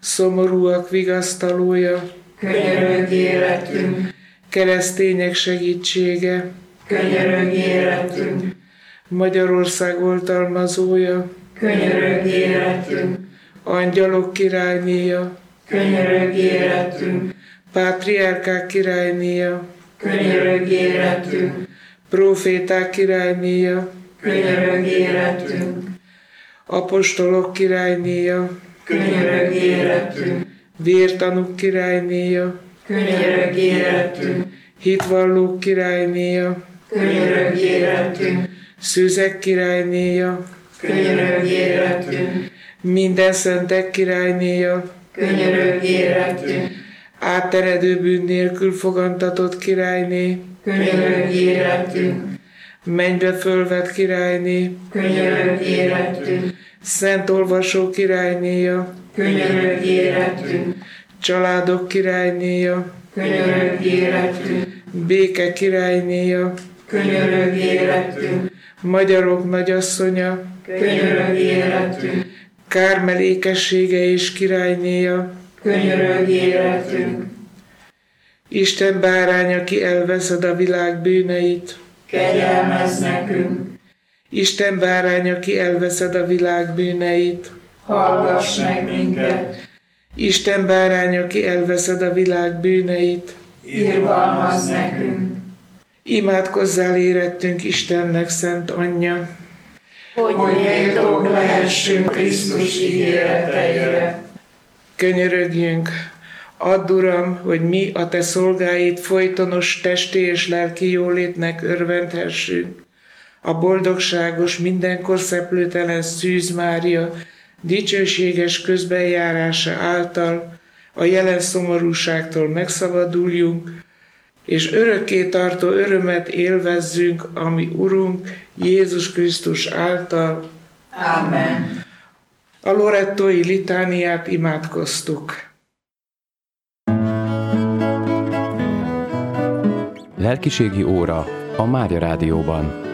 szomorúak vigasztalója, könyörögj életünk, keresztények segítsége, könyörögj életünk, Magyarország oltalmazója, könyörögj életünk, angyalok királynéja, könyörögj életünk, pátriárkák királynéja, könyörögj életünk, proféták királynéja, könyörögj életünk, apostolok királynéja, könyörögj életünk, vértanúk királynéja, könyörögj életünk, hitvallók királynéja, könyörögj életünk, szűzek királynéja, könyörögj életünk, minden szentek királynéja, könyörögj életünk, átteredő bűn nélkül fogantatott királyné, könyörögj életünk, mennybe fölvett királyné, könyörögj életünk, szent olvasó királynéja, könyörögj életünk, családok királynéja, könyörögj életünk, béke királynéja, könyörögj életünk, magyarok nagyasszonya, könyörögj életünk, kármelékessége és királynéja, könyörögj életünk, Isten bárány, aki elveszed a világ bűneit, kegyelmezz nekünk, Isten bárány, aki elveszed a világ bűneit, hallgass meg minket, Isten bárány, aki elveszed a világ bűneit, irgalmazz nekünk, imádkozzál érettünk Istennek szent anyja, hogy méltók lehessünk Krisztus ígéreteire. könyörögjünk, add, Uram, hogy mi a te szolgáid folytonos testi és lelki jólétnek örvendhessünk. A boldogságos, mindenkor szeplőtelen Szűz Mária dicsőséges közbenjárása által a jelen szomorúságtól megszabaduljunk, és örökké tartó örömet élvezzünk, ami Urunk Jézus Krisztus által. Amen. A lorettói litániát imádkoztuk. Lelkiségi óra a Mária Rádióban.